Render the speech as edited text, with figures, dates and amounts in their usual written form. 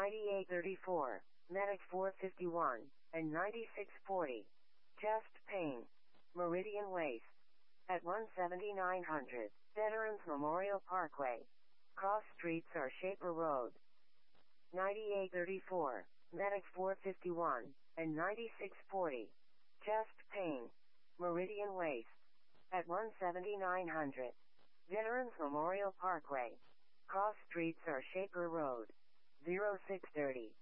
9834, Medic 451, and 9640. Chest pain. Meridian Waste. At 17900, Veterans Memorial Parkway. Cross streets are Shaper Road. 9834, Medic 451, and 9640. Chest pain. Meridian Waste. At 17900, Veterans Memorial Parkway. Cross streets are Shaper Road. 0630.